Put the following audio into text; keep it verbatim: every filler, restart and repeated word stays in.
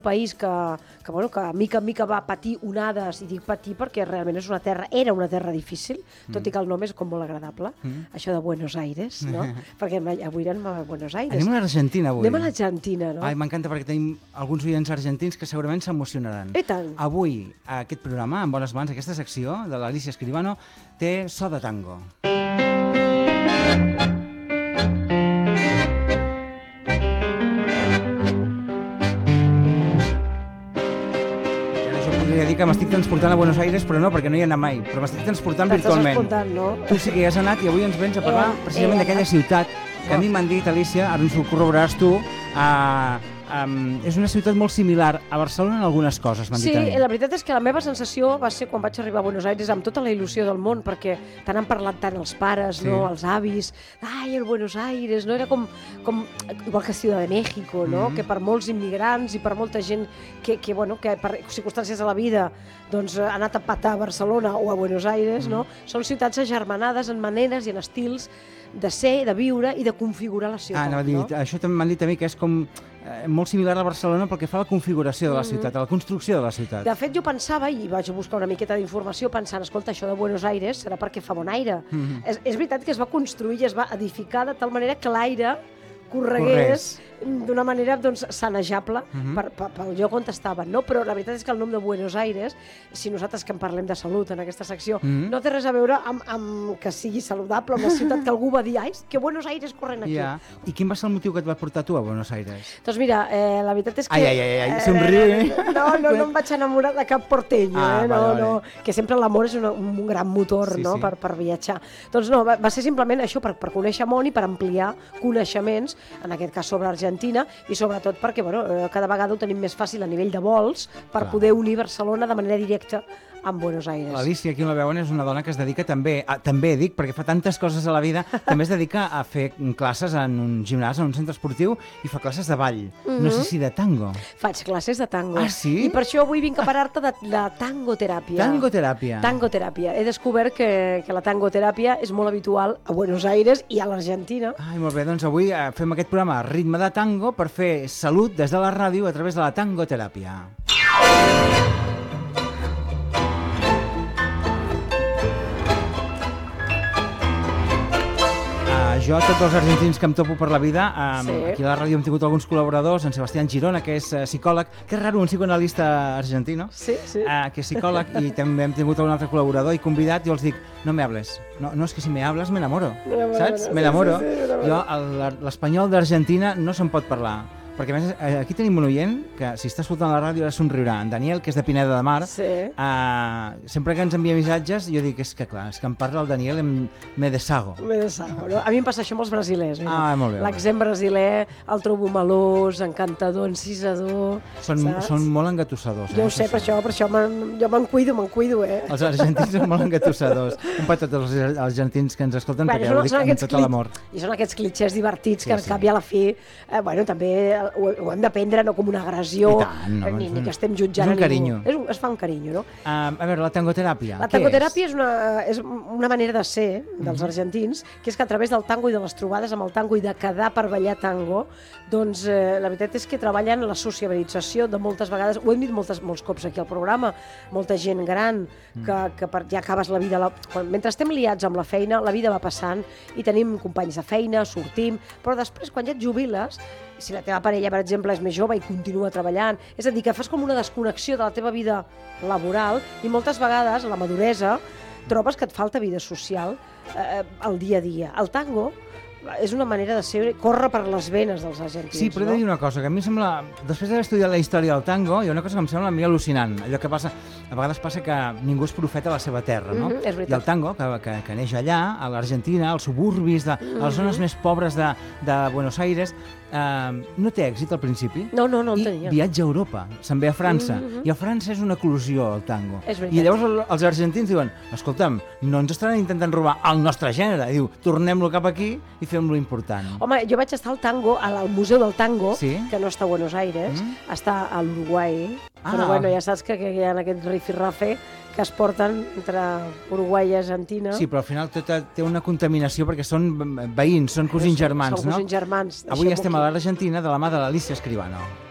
país que, que, bueno, que mica en mica va patir onades, i dic patir perquè realment és una terra, era una terra difícil, tot mm. i que el nom és com molt agradable, mm. això de Buenos Aires, no? Perquè avui anem a Buenos Aires. Anem a l'Argentina avui. Anem a l'Argentina, no? Ai, m'encanta perquè tenim alguns oients argentins que segurament s'emocionaran. I tant. Avui, aquest programa, en bones mans, aquesta secció de l'Alicia Escribano, té so de tango. Podria dir que m'estic transportant a Buenos Aires, però no, perquè no hi he anat mai, però m'estic transportant virtualment. Transportant, no? Tu sí que hi has anat i avui ens vens a parlar eh, precisament eh, d'aquella ciutat que a mi m'han dit, Alicia, ara ens ho corroboraràs tu, uh, um, és una ciutat molt similar a Barcelona en algunes coses, m'han dit a mi. Sí, la veritat és que la meva sensació va ser quan vaig arribar a Buenos Aires amb tota la il·lusió del món, perquè tant han parlat tant els pares, sí. no, els avis, ai, el Buenos Aires, no? Era com, com igual que Ciudad de México, no? Mm-hmm. Que per molts immigrants i per molta gent que, que, bueno, que per circumstàncies de la vida doncs, ha anat a patar a Barcelona o a Buenos Aires, mm-hmm. no? Són ciutats agermanades en maneres i en estils de ser, de viure i de configurar la ciutat. Ah, no, no? Això també m'han dit a mi que és com eh, molt similar a Barcelona pel que fa a la configuració de la ciutat, mm-hmm. a la construcció de la ciutat. De fet, jo pensava, i vaig buscar una miqueta d'informació pensant, escolta, això de Buenos Aires serà perquè fa bon aire. Mm-hmm. és, és veritat que es va construir i es va edificar de tal manera que l'aire corregués d'una manera doncs, sanejable uh-huh. per, per, pel lloc on estaven, no? Però la veritat és que el nom de Buenos Aires, si nosaltres que en parlem de salut en aquesta secció, uh-huh. no té res a veure amb, amb que sigui saludable, amb la ciutat que algú va dir, ai, que Buenos Aires corren aquí. Yeah. I quin va ser el motiu que et va portar tu a Buenos Aires? Doncs mira, eh, la veritat és que... Ai, ai, ai, ai. somriu, eh? No, no, no em vaig enamorar de cap porteño, ah, eh? No, vale, vale. no, que sempre l'amor és una, un gran motor, sí, no? Sí. Per, per viatjar. Doncs no, va, va ser simplement això, per, per conèixer món i per ampliar coneixements, en aquest cas sobre Argentina, i sobretot perquè bueno, cada vegada ho tenim més fàcil a nivell de vols per Clar. Poder unir Barcelona de manera directa amb Buenos Aires. L'Alicia, aquí on la veuen, és una dona que es dedica també, a, també dic, perquè fa tantes coses a la vida, també es dedica a fer classes en un gimnàs, en un centre esportiu, i fa classes de ball. Mm-hmm. No sé si de tango. Faig classes de tango. Ah, sí? I per això avui vinc a parar-te de la tangoteràpia. Tangoteràpia. Tangoteràpia. He descobert que, que la tangoteràpia és molt habitual a Buenos Aires i a l'Argentina. Ai, molt bé, doncs avui fem aquest programa a ritme de tango per fer salut des de la ràdio a través de la tangoteràpia. Jo, tots els argentins que em topo per la vida, um, sí. aquí a la ràdio hem tingut alguns col·laboradors, en Sebastián Girona, que és uh, psicòleg, que és raro, un psicoanalista argentino, sí, sí. Uh, que és psicòleg, i també hem tingut un altre col·laborador i convidat, i els dic, no me hables, no, no és que si me hables me enamoro, no, saps? Me enamoro. Sí, sí, sí, jo, l'espanyol d'Argentina no se'n pot parlar. Perquè a més, aquí tenim un oient que si està escoltant la ràdio ara somriurà, en Daniel, que és de Pineda de Mar. Sí. Uh, sempre que ens envia missatges jo dic, és que clar, és que em parla el Daniel em, me desago. Me desago, no? A mi em passa això amb els brasilers. Eh? Ah, molt bé. L'accent brasiler el trobo melós, encantador, encisador. Són, són molt engatussadors. Jo eh? ho sé, per això, per això jo me'n cuido, me'n cuido, eh? Els argentins són molt engatussadors. Un petó a tots els argentins que ens escolten, bueno, perquè ho dic amb tot l'amor. I són aquests clitxers divertits sí, que al sí. cap i a la fi, eh, bueno, també ho, ho hem d'aprendre, no com una agressió, tant, no, ni, ni que estem jutjant és un a carinyo. ningú. És un, es fa un carinyo, no? Uh, a veure, la tangoteràpia, La tangoteràpia és? És, una, és una manera de ser dels mm-hmm. argentins, que és que a través del tango i de les trobades amb el tango i de quedar per ballar tango, doncs eh, la veritat és que treballen la sociabilització de moltes vegades, ho hem dit moltes, molts cops aquí al programa, molta gent gran que, que per, ja acabes la vida, la, quan, mentre estem liats amb la feina, la vida va passant i tenim companys de feina, sortim, però després quan ja et jubiles, si la teva parella, per exemple, és més jove i continua treballant, és a dir, que fas com una desconnexió de la teva vida laboral i moltes vegades, a la maduresa, trobes que et falta vida social eh, al dia a dia. El tango és una manera de ser, corre per les venes dels argentins. Sí, però he de dir una cosa, que a mi sembla, després d'haver estudiat la història del tango, hi ha una cosa que em sembla a mi al·lucinant. Allò que passa, a vegades passa que ningú és profeta a la seva terra, no? Mm-hmm, és veritat. I el tango, que, que, que neix allà, a l'Argentina, als suburbis, de, a les zones més pobres de, de Buenos Aires, eh, no té èxit al principi. No, no, no el I tenia. viatja a Europa, se'n ve a França, mm-hmm. i a França és una eclosió, el tango. És veritat. I llavors els argentins diuen, escolta'm, no ens estaran intentant robar el nostre gènere. I diu, tornem-lo cap aquí i fem-lo important. Home, jo vaig estar al tango, al Museu del Tango, sí? que no està a Buenos Aires, mm. està a l'Uruguai, ah. però bueno, ja saps que, que hi ha aquest rifirrafe que es porten entre Uruguai i Argentina. Sí, però al final tot té una contaminació perquè són veïns, són cosins germans, no? Són no? cosins germans. Avui estem a l'Argentina de la mà de l'Alicia Escribano.